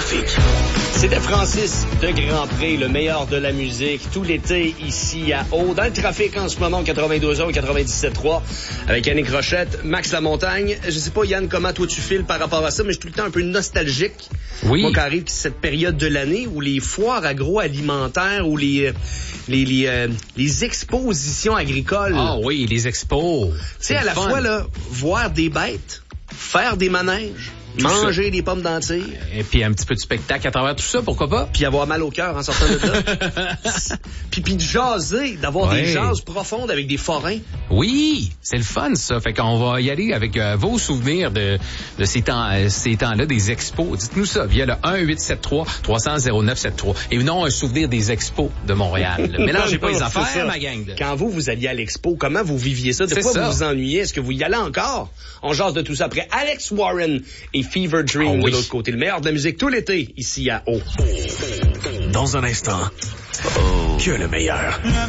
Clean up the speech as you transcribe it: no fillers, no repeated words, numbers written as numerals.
trafic. C'était Francis de Grandpré, le meilleur de la musique, tout l'été ici à Haut. Dans le trafic en ce moment, 92h, 97.3, avec Yannick Rochette, Max Lamontagne. Je sais pas, Yann, comment toi tu files par rapport à ça, mais je suis tout le temps un peu nostalgique. Oui. Moi, qu'arrive cette période de l'année où les foires agroalimentaires ou les expositions agricoles. Ah oui, les expos. Tu sais, à la fois, là, voir des bêtes, faire des manèges, manger des pommes d'Antilles. Et puis un petit peu de spectacle à travers tout ça, pourquoi pas? Puis avoir mal au cœur en sortant de là. puis de jaser, d'avoir des jases profondes avec des forains. Oui, c'est le fun ça. Fait qu'on va y aller avec vos souvenirs de ces temps-là, des expos. Dites-nous ça via le 1-873-300-0973. Et non un souvenir des expos de Montréal. Mélangez pas les affaires, ma gang. Quand vous alliez à l'expo, comment vous viviez ça? De quoi vous vous ennuyez? Est-ce que vous y allez encore? On jase de tout ça après Alex Warren et Fever Dream de l'autre côté. Le meilleur de la musique tout l'été, ici à Haut. Dans un instant, que le meilleur.